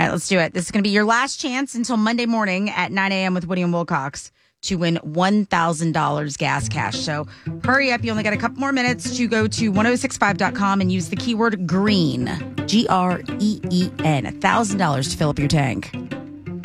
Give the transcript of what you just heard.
All right, let's do it. This is going to be your last chance until Monday morning at 9 a.m. with Woody and Wilcox to win $1,000 gas cash. So hurry up. You only got a couple more minutes to go to 1065.com and use the keyword green, GREEN, $1,000 to fill up your tank.